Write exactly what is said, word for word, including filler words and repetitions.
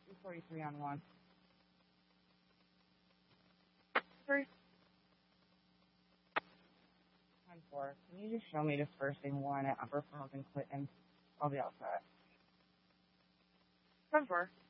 two forty-three on one. Three. ten four. Can you just show me dispersing one at Upper Falls and Clinton? I'll be all set. ten four.